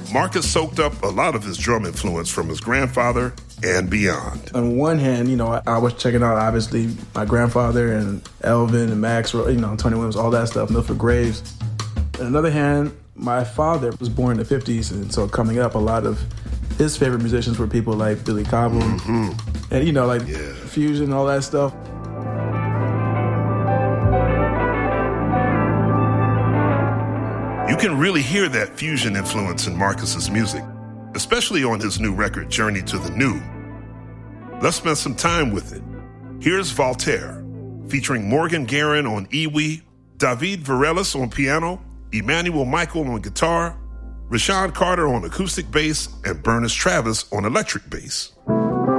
Marcus soaked up a lot of his drum influence from his grandfather and beyond. On one hand, I was checking out, obviously, my grandfather and Elvin and Max, Tony Williams, all that stuff, Milford Graves. On the other hand, my father was born in the 50s, and so coming up, a lot of his favorite musicians were people like Billy Cobham, and, fusion and all that stuff. You can really hear that fusion influence in Marcus's music, especially on his new record, Journey to the New. Let's spend some time with it. Here's Voltaire, featuring Morgan Guerin on iwi, David Varelis on piano, Emmanuel Michael on guitar, Rashawn Carter on acoustic bass, and Bernice Travis on electric bass.